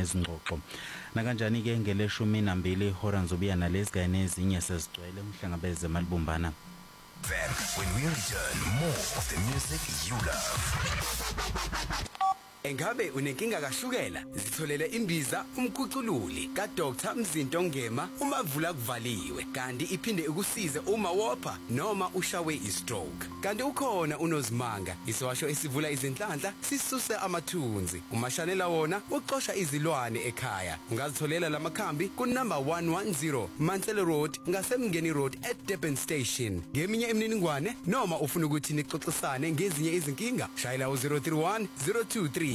nezingxoxo. Nakanjani ke ngeleshumi nambili ihora ngizobuya nalezi kanye nezinye sezigcwele umhlangabeze malibumbana. Back when we return, more of the music you love. Engabe unenkinga kashukela? Zitholele imbiza umkhucululi ka Dr Mzinto Ngema umavula kuvaliwe. Kanti iphinde ukusize uma wopha noma ushawe istroke. Kanti ukhona unozimanga isiwasho esivula izinhlanhla sisuse amathunzi. Umashanela wona uqosha izilwane ekhaya. Ungazitholela lamakhambi ku number 110 Mansell Road ngasemngeni road at Durban Station. Ngeminye imininingwane noma ufuna ukuthi nixoxisane ngezinye izinkinga, shayela u031 023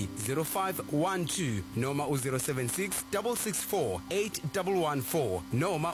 0512 noma u076 664 8114 noma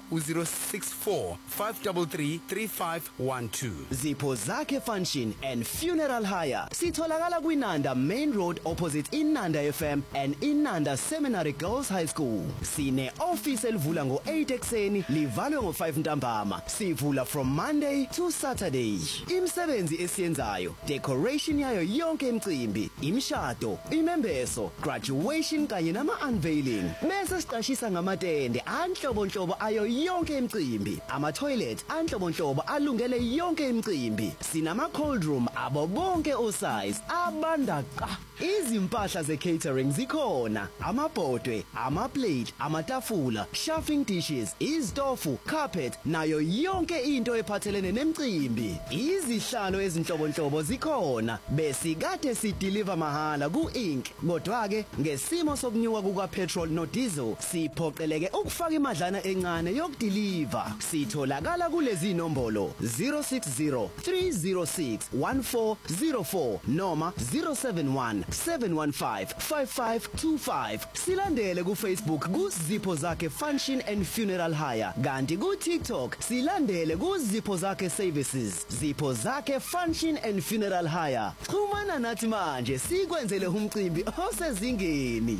u064 533 3512. Zipho Zakhe Function and Funeral Hire sitholakala kwiNanda Main Road opposite iNanda FM and iNanda Seminary Girls High School. Sine office elivula ngo8 ekseni livalwe ngo5 ntambama. Sivula from Monday to Saturday. Imsebenzi esiyenzayo, decoration yayo yonke imicimbi, imishado, imembeso, graduation kanye nama unveiling. Bese siqashisa ngamatende anhlobonhlobo ayo yonke imicimbi, ama toilet anhlobonhlobo alungele yonke imicimbi. Sinama cold room abo bonke osize abandaqa. Izimpahla ze catering zikhona, amabhodwe, ama plate, amatafula, chafing dishes, izitofu, carpet nayo yonke into ephathelene nemicimbi. Izihlalo ezinhlobonhlobo zikhona, bese kade si deliver mahala ku Inc. Kodwa ke ngesimo sokunyuka kuka petrol no diesel siphoqeleke ukufaka imadlana encane yokudeliver. Sitholakala kulezi nombolo 060 306 1404 noma 071 715 5525. Silandele ku Facebook ku Zipho Zakhe Function and Funeral Hire. Kanti ku TikTok silandele ku Zipho Zakhe Services. Zipho Zakhe Function and Funeral Hire. Xhumana nathi manje sikwenzele umcimbi osezingeni.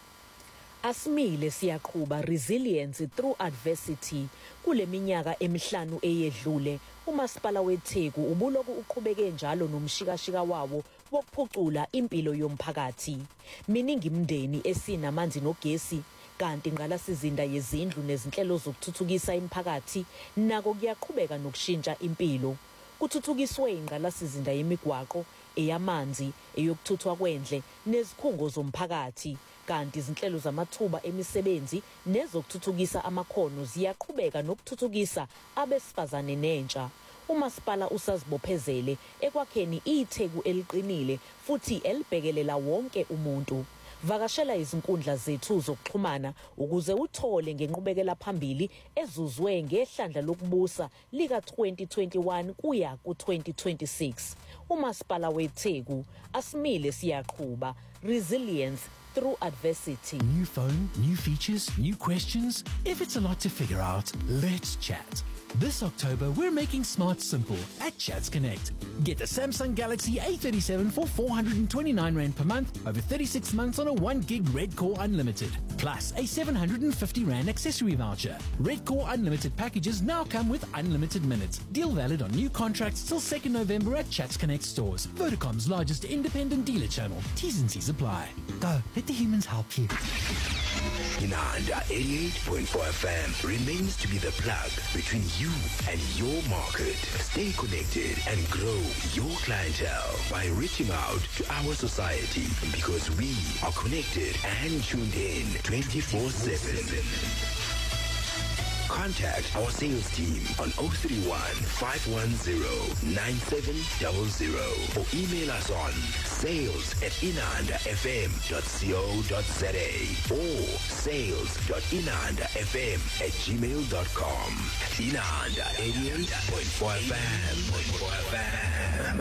Asimile siyaqhuba resilience through adversity. Kule minyaka emihlanu eyedlule umasipala weTheku ubuloku uqhubeke njalo nomshikashika wawo wokuphucula impilo yomphakathi. Miningi imndeni esinamanzi nogesi kanti ingqalasizinda yezindlu nezinhlelo zokuthuthukisa imiphakathi nako kuyaqhubeka nokushintsha impilo. Kuthuthukiswe ingqalasizinda yemigwaqo, eyamanzi, eyokuthuthwa kwendle nezikhungo zomphakathi. Kanti izinhlelo zamathuba emisebenzi nezokuthuthukisa amakhono ziyaqhubeka nokuthuthukisa abesifazane nentsha. Umasipala usazibophezele ekwakheni iTheku eliqinile futhi elibhekelela wonke umuntu. Vakashela izinkundla zethu zokuxhumana ukuze uthole ngenqubekela phambili ezuzwe ngehlandla lokubusa lika 2021 kuya ku 2026. Umasipala weTheku asimile siyaqhuba resilience through adversity. New phone, new features, new questions. If it's a lot to figure out, let's chat. This October, we're making smart simple at Chats Connect. Get the Samsung Galaxy A37 for 429 Rand per month over 36 months on a 1 gig Red Core Unlimited, plus a 750 Rand accessory voucher. Red Core Unlimited packages now come with unlimited minutes. Deal valid on new contracts till 2nd November at Chats Connect stores. Vodacom's largest independent dealer channel. T's and C's apply. Go, let the humans help you. Inanda 88.4 FM remains to be the plug between you and your market. Stay connected and grow your clientele by reaching out to our society because we are connected and tuned in 24/7. Contact our sales team on 031 510 9700 or email us on sales@inandafm.co.za or sales.inandafm@gmail.com. Inanda 88.4 FM.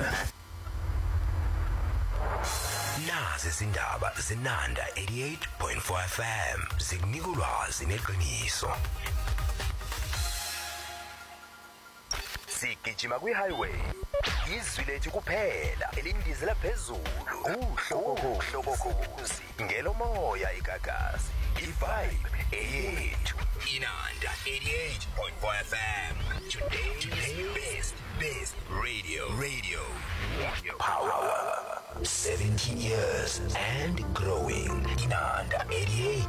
Nazi izindaba zinanda 88.4 FM zikunika ulwazi neqiniso. Sigijima kwi-highway izwi lethu kuphela elindizela phezulu uhlokokuzi ngelomoya igagasi i-vibe eyethu Inanda 88.4 FM today's best radio power 17 years and growing. Inanda 88